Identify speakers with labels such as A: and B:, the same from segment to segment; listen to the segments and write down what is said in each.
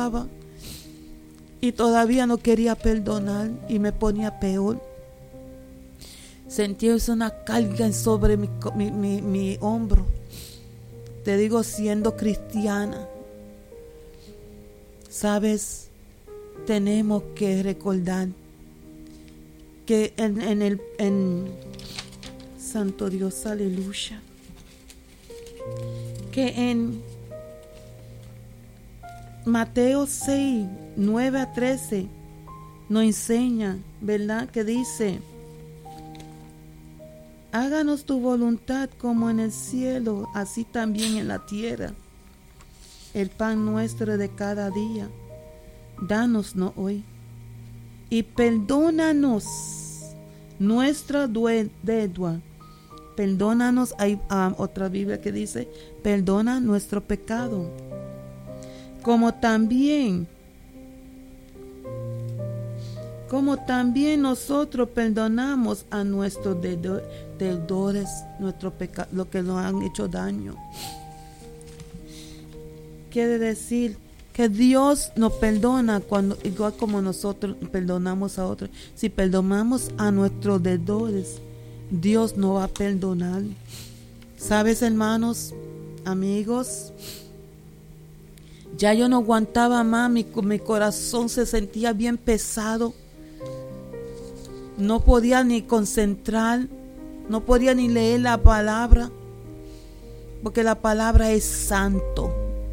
A: perdonaba y todavía no quería perdonar y me ponía peor. Sentí una carga sobre mi hombro. Te digo, siendo cristiana, sabes, tenemos que recordar que en Santo Dios, aleluya, que en Mateo 6, 9 a 13 nos enseña, ¿verdad? Que dice: háganos tu voluntad como en el cielo, así también en la tierra. El pan nuestro de cada día, dánoslo hoy. Y perdónanos nuestra deuda. Perdónanos, hay otra Biblia que dice, perdona nuestro pecado. Como también nosotros perdonamos a nuestros deudores, nuestro pecado, lo que nos han hecho daño. Quiere decir que Dios nos perdona cuando, igual como nosotros perdonamos a otros. Si perdonamos a nuestros deudores, Dios nos va a perdonar. ¿Sabes, hermanos, amigos? Ya yo no aguantaba más, mi corazón se sentía bien pesado. No podía ni concentrar, no podía ni leer la palabra, porque la palabra es santo.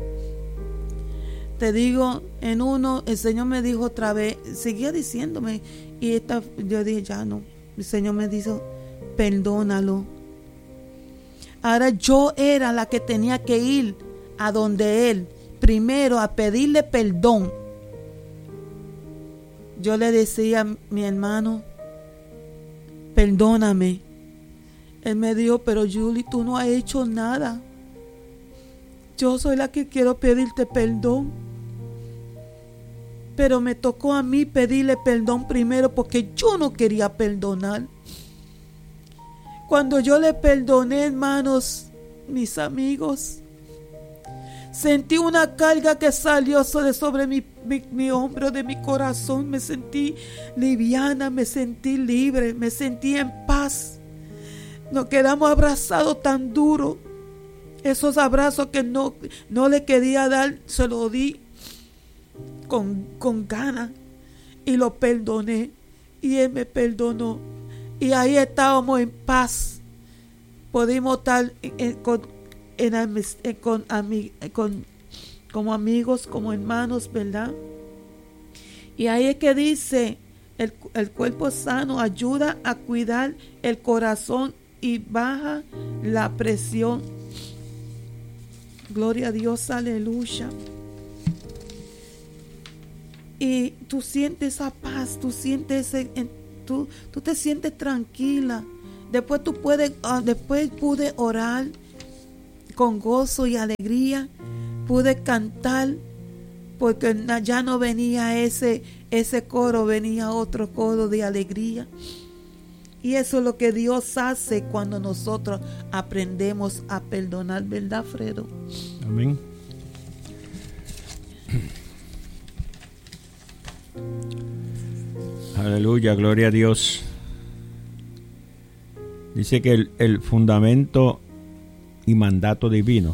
A: Te digo, el Señor me dijo otra vez, seguía diciéndome, y yo dije, ya no. El Señor me dijo, perdónalo. Ahora yo era la que tenía que ir a donde Él, primero a pedirle perdón. Yo le decía a mi hermano, perdóname. Él me dijo, pero Julie, tú no has hecho nada. Yo soy la que quiero pedirte perdón. Pero me tocó a mí pedirle perdón primero porque yo no quería perdonar. Cuando yo le perdoné, hermanos, mis amigos, sentí una carga que salió sobre mi hombro, de mi corazón. Me sentí liviana, me sentí libre, me sentí en paz. Nos quedamos abrazados tan duro. Esos abrazos que no le quería dar, se los di con ganas y lo perdoné y Él me perdonó. Y ahí estábamos en paz. Pudimos estar como amigos, como hermanos, ¿verdad? Y ahí es que dice, el cuerpo sano ayuda a cuidar el corazón y baja la presión. Gloria a Dios, aleluya. Y tú sientes esa paz, tú sientes tú te sientes tranquila. Después después pude orar con gozo y alegría, pude cantar, porque ya no venía ese coro, venía otro coro de alegría. Y eso es lo que Dios hace cuando nosotros aprendemos a perdonar, ¿verdad, Fredo?
B: Amén. Aleluya, gloria a Dios. Dice que el fundamento y mandato divino.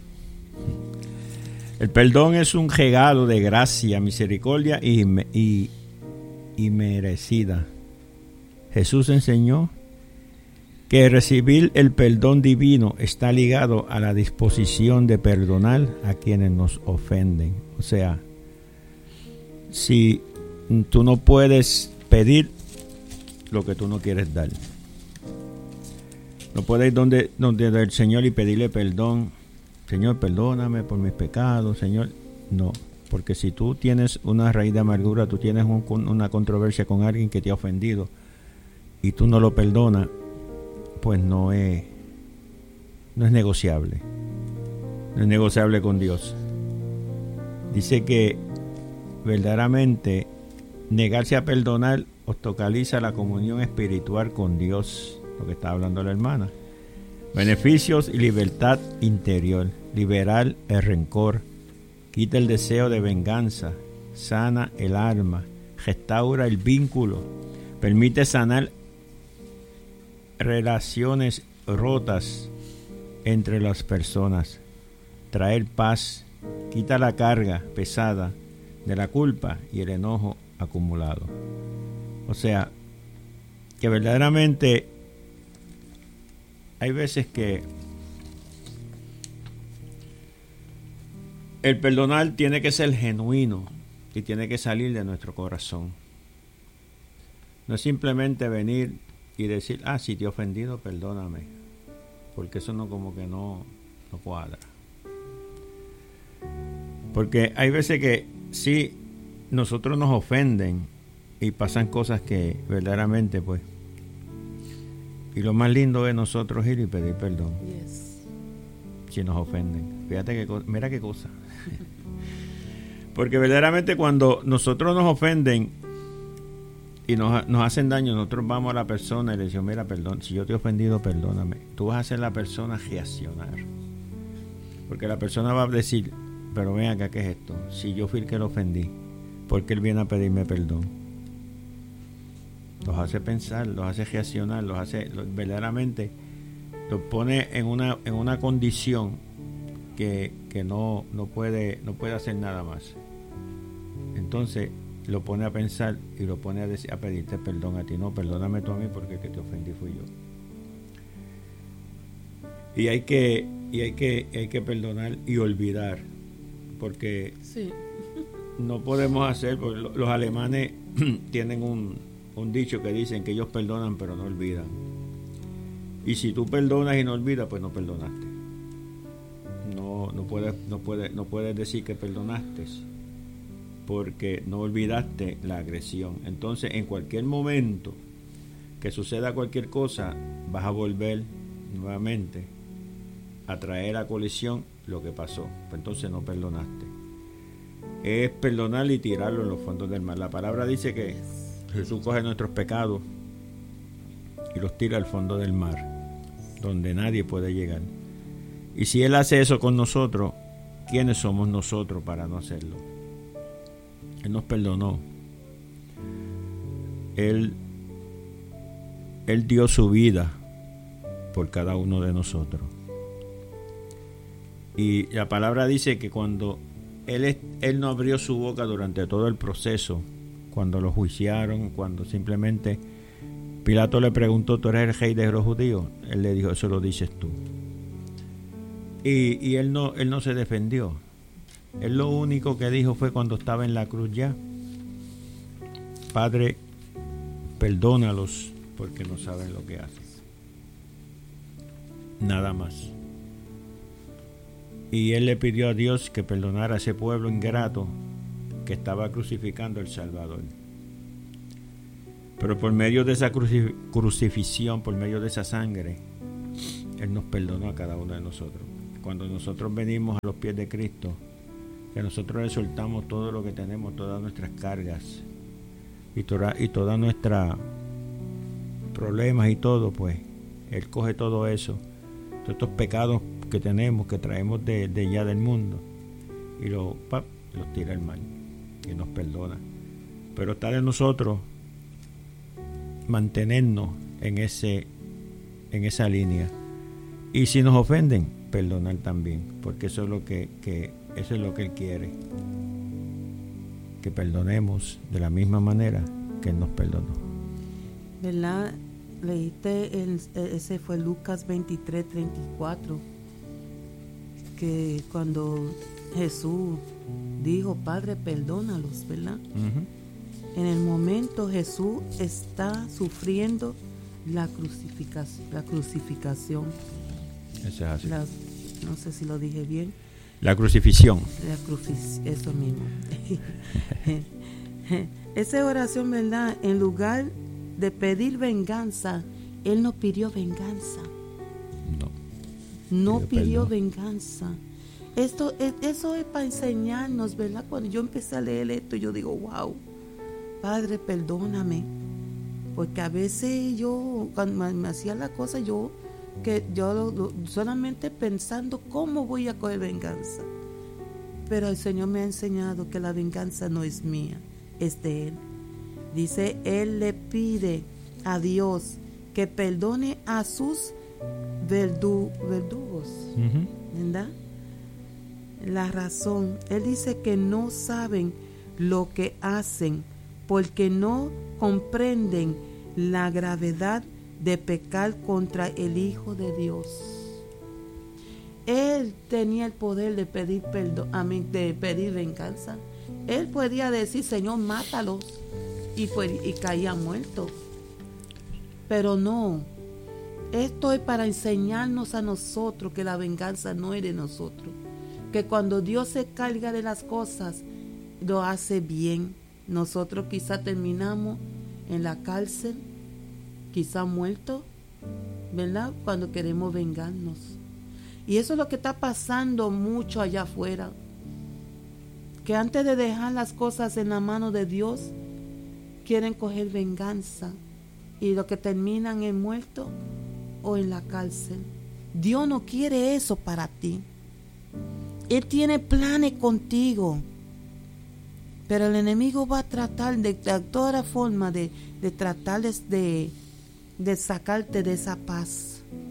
B: El perdón es un regalo de gracia, misericordia y merecida. Jesús enseñó que recibir el perdón divino está ligado a la disposición de perdonar a quienes nos ofenden. O sea, si tú no puedes pedir lo que tú no quieres dar, no puedes ir donde el Señor y pedirle perdón. Señor, perdóname por mis pecados, Señor. No, porque si tú tienes una raíz de amargura, tú tienes una controversia con alguien que te ha ofendido y tú no lo perdonas, pues no es negociable. No es negociable con Dios. Dice que verdaderamente negarse a perdonar obstaculiza la comunión espiritual con Dios, lo que está hablando la hermana. Beneficios y libertad interior, liberar el rencor, quita el deseo de venganza, sana el alma, restaura el vínculo, permite sanar relaciones rotas entre las personas, traer paz, quita la carga pesada de la culpa y el enojo acumulado. O sea, que verdaderamente hay veces que el perdonar tiene que ser genuino y tiene que salir de nuestro corazón. No es simplemente venir y decir, si te he ofendido, perdóname, porque eso no, como que no cuadra. Porque hay veces que sí, nosotros nos ofenden y pasan cosas que verdaderamente pues, y lo más lindo es nosotros ir y pedir perdón.
A: Yes.
B: Si nos ofenden. Fíjate mira qué cosa. Porque verdaderamente cuando nosotros nos ofenden y nos hacen daño, nosotros vamos a la persona y le decimos, mira, perdón, si yo te he ofendido, perdóname. Tú vas a hacer la persona reaccionar. Porque la persona va a decir, pero ven acá, ¿qué es esto? Si yo fui el que lo ofendí, ¿por qué él viene a pedirme perdón? Los hace pensar, los hace reaccionar, verdaderamente los pone en una condición que no puede hacer nada más. Entonces lo pone a pensar y lo pone a pedirte perdón a ti. No, perdóname tú a mí, porque el que te ofendí fui yo. Y hay que perdonar y olvidar, porque
A: sí,
B: no podemos hacer, porque los alemanes tienen un dicho que dicen que ellos perdonan pero no olvidan. Y si tú perdonas y no olvidas, pues no perdonaste. No puedes decir que perdonaste, porque no olvidaste la agresión. Entonces, en cualquier momento que suceda cualquier cosa, vas a volver nuevamente a traer a colisión lo que pasó. Entonces no perdonaste. Es perdonar y tirarlo en los fondos del mar. La palabra dice que Jesús coge nuestros pecados y los tira al fondo del mar, donde nadie puede llegar. Y si Él hace eso con nosotros, ¿quiénes somos nosotros para no hacerlo? Él nos perdonó. Él dio su vida por cada uno de nosotros. Y la palabra dice que cuando Él no abrió su boca durante todo el proceso, cuando lo juiciaron, cuando simplemente Pilato le preguntó, ¿tú eres el rey de los judíos? Él le dijo, eso lo dices tú. Y él no se defendió. Él lo único que dijo fue cuando estaba en la cruz ya, Padre, perdónalos porque no saben lo que hacen. Nada más. Y él le pidió a Dios que perdonara a ese pueblo ingrato que estaba crucificando al Salvador. Pero por medio de esa crucifixión, por medio de esa sangre, Él nos perdonó a cada uno de nosotros. Cuando nosotros venimos a los pies de Cristo, que nosotros le soltamos todo lo que tenemos, todas nuestras cargas y todas nuestras problemas y todo, pues Él coge todo eso, todos estos pecados que tenemos, que traemos de ya del mundo, y los tira al mar y nos perdona. Pero está de nosotros mantenernos en esa línea, y si nos ofenden, perdonar también, porque eso es lo que Él quiere, que perdonemos de la misma manera que Él nos perdonó.
A: ¿Verdad? Leíste ese fue Lucas 23:34, que cuando Jesús dijo, Padre, perdónalos, ¿verdad? Uh-huh. En el momento Jesús está sufriendo la crucificación.
B: Eso es así.
A: No sé si lo dije bien.
B: La crucifixión.
A: Eso mismo. Esa oración, ¿verdad? En lugar de pedir venganza, Él no pidió venganza. No pidió venganza. Eso es para enseñarnos, ¿verdad? Cuando yo empecé a leer esto, yo digo, wow, Padre, perdóname. Porque a veces yo, cuando me hacía la cosa, yo solamente pensando cómo voy a coger venganza. pero el Señor me ha enseñado que la venganza no es mía, es de Él. Dice, Él le pide a Dios que perdone a sus verdugos, ¿verdad? La razón, Él dice que no saben lo que hacen porque no comprenden la gravedad de pecar contra el Hijo de Dios. Él tenía el poder de pedir perdón, de pedir venganza. Él podía decir, Señor, mátalos, y caía muerto. Pero no, esto es para enseñarnos a nosotros que la venganza no es de nosotros, que cuando Dios se carga de las cosas, lo hace bien. Nosotros quizá terminamos en la cárcel, quizá muertos, ¿verdad? Cuando queremos vengarnos. Y eso es lo que está pasando mucho allá afuera, que antes de dejar las cosas en la mano de Dios, quieren coger venganza, y lo que terminan es muertos o en la cárcel. Dios no quiere eso para ti. Él tiene planes contigo, pero el enemigo va a tratar de toda forma de tratar de sacarte de esa paz.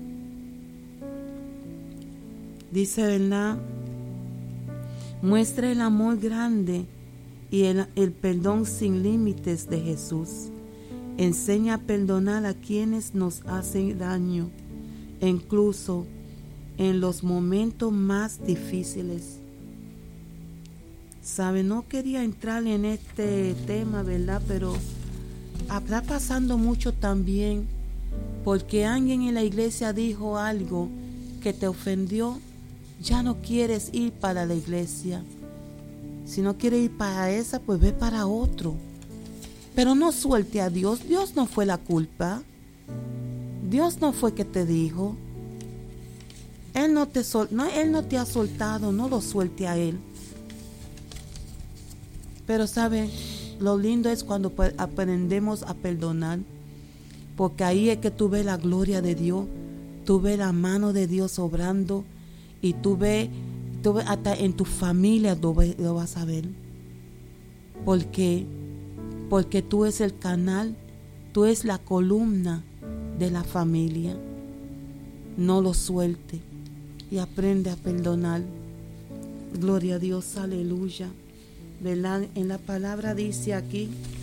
A: Dice, ¿verdad? Muestra el amor grande y el perdón sin límites de Jesús. Enseña a perdonar a quienes nos hacen daño, incluso en los momentos más difíciles. ¿Sabe? No quería entrar en este tema, ¿verdad? Pero está pasando mucho también, porque alguien en la iglesia dijo algo que te ofendió. Ya no quieres ir para la iglesia. Si no quieres ir para esa, pues ve para otro. Pero no suelte a Dios. Dios no fue la culpa. Dios no fue que te dijo. Él no te ha soltado. No lo suelte a Él. Pero sabe, lo lindo es cuando aprendemos a perdonar, porque ahí es que tú ves la gloria de Dios, tú ves la mano de Dios obrando, y tú ves hasta en tu familia lo vas a ver. ¿Por qué? Porque tú eres el canal, tú eres la columna de la familia. No lo suelte y aprende a perdonar. Gloria a Dios, aleluya. ¿Verdad? En la palabra dice aquí,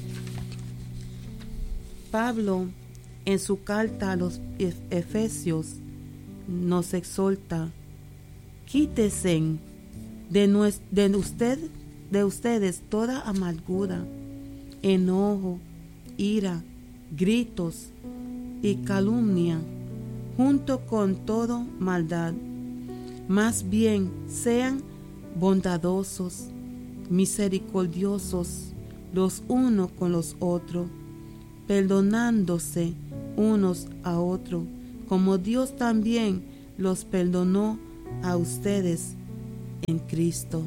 A: Pablo en su carta a los Efesios nos exhorta: quítese de ustedes toda amargura, enojo, ira, gritos y calumnia, junto con toda maldad. Más bien sean bondadosos, misericordiosos los unos con los otros, perdonándose unos a otros, como Dios también los perdonó a ustedes en Cristo.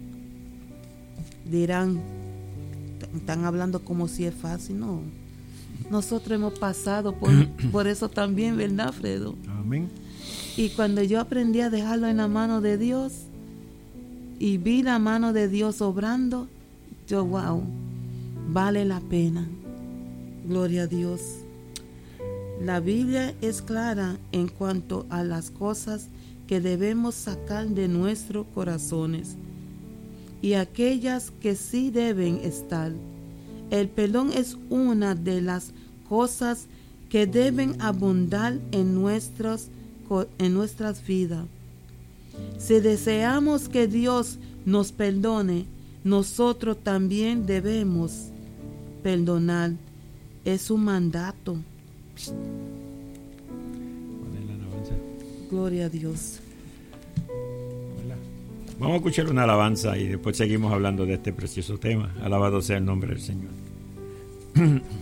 A: Dirán, están hablando como si es fácil. No, nosotros hemos pasado por eso también, ¿verdad, Fredo?
B: Amén.
A: Y cuando yo aprendí a dejarlo en la mano de Dios y vi la mano de Dios obrando, yo, wow, vale la pena. Gloria a Dios. La Biblia es clara en cuanto a las cosas que debemos sacar de nuestros corazones y aquellas que sí deben estar. El perdón es una de las cosas que deben abundar en nuestras vidas. Si deseamos que Dios nos perdone, nosotros también debemos perdonar. Es un mandato. Gloria a Dios.
B: Hola. Vamos a escuchar una alabanza y después seguimos hablando de este precioso tema. Alabado sea el nombre del Señor.